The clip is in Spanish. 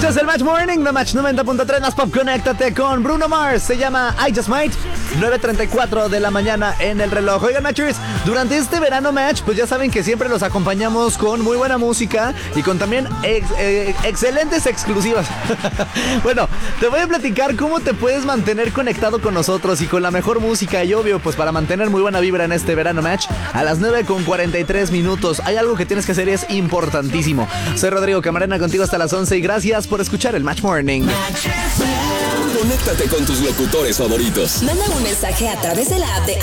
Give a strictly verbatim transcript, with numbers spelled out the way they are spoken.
Escuchas el Match Morning de Match noventa punto tres Más Pop. Conéctate con Bruno Mars. Se llama I Just Might. nueve treinta y cuatro de la mañana en el reloj. Oigan, Matchers, durante este verano Match, pues ya saben que siempre los acompañamos con muy buena música y con también ex, eh, excelentes exclusivas. Bueno, te voy a platicar cómo te puedes mantener conectado con nosotros y con la mejor música. Y obvio, pues para mantener muy buena vibra en este verano Match, a las nueve con cuarenta y tres minutos. Hay algo que tienes que hacer y es importantísimo. Soy Rodrigo Camarena, contigo hasta las once y gracias por escuchar el Match Morning. Conéctate con tus locutores favoritos. Manda un mensaje a través de la app de